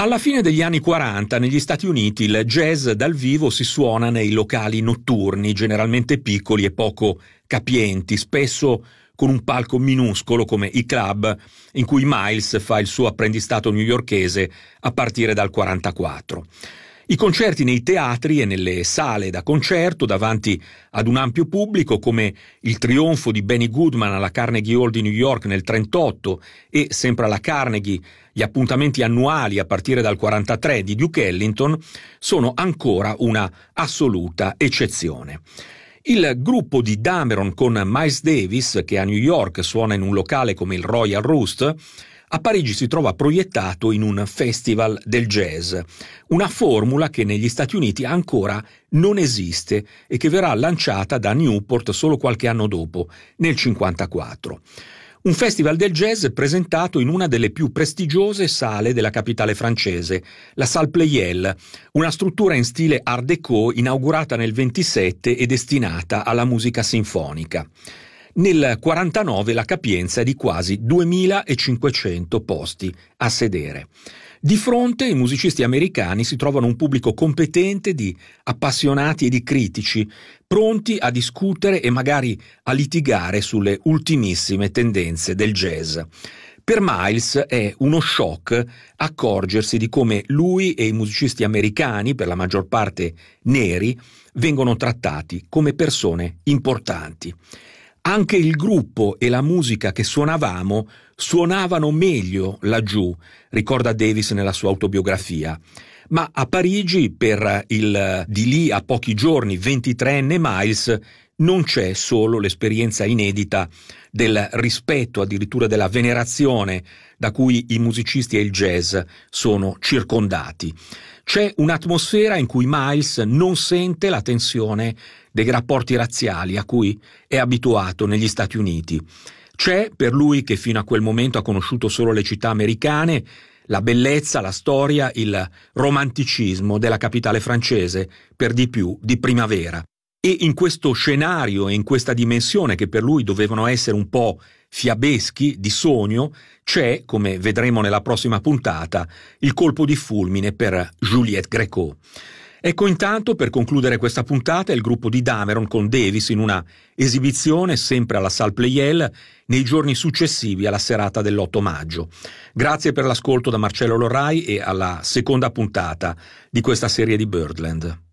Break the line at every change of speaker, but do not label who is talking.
Alla fine degli anni 40 negli Stati Uniti il jazz dal vivo si suona nei locali notturni, generalmente piccoli e poco capienti, spesso con un palco minuscolo come i club in cui Miles fa il suo apprendistato newyorkese a partire dal 44. I concerti nei teatri e nelle sale da concerto davanti ad un ampio pubblico, come il trionfo di Benny Goodman alla Carnegie Hall di New York nel 1938 e sempre alla Carnegie gli appuntamenti annuali a partire dal 1943 di Duke Ellington, sono ancora una assoluta eccezione. Il gruppo di Dameron con Miles Davis, che a New York suona in un locale come il Royal Roost, a Parigi si trova proiettato in un festival del jazz, una formula che negli Stati Uniti ancora non esiste e che verrà lanciata da Newport solo qualche anno dopo, nel 1954. Un festival del jazz presentato in una delle più prestigiose sale della capitale francese, la Salle Pleyel, una struttura in stile Art Déco inaugurata nel 1927 e destinata alla musica sinfonica. Nel 1949 la capienza è di quasi 2500 posti a sedere. Di fronte i musicisti americani si trovano un pubblico competente di appassionati e di critici, pronti a discutere e magari a litigare sulle ultimissime tendenze del jazz. Per Miles è uno shock accorgersi di come lui e i musicisti americani, per la maggior parte neri, vengono trattati come persone importanti. Anche il gruppo e la musica che suonavamo suonavano meglio laggiù, ricorda Davis nella sua autobiografia. Ma a Parigi, per il di lì a pochi giorni 23enne Miles, non c'è solo l'esperienza inedita del rispetto, addirittura della venerazione da cui i musicisti e il jazz sono circondati. C'è un'atmosfera in cui Miles non sente la tensione dei rapporti razziali a cui è abituato negli Stati Uniti. C'è, per lui che fino a quel momento ha conosciuto solo le città americane, la bellezza, la storia, il romanticismo della capitale francese, per di più di primavera. E in questo scenario e in questa dimensione che per lui dovevano essere un po' fiabeschi, di sogno, c'è, come vedremo nella prossima puntata, il colpo di fulmine per Juliette Gréco. Ecco intanto, per concludere questa puntata, il gruppo di Dameron con Davis in una esibizione sempre alla Salle Pleyel nei giorni successivi alla serata dell'8 maggio. Grazie per l'ascolto da Marcello Lorrai e alla seconda puntata di questa serie di Birdland.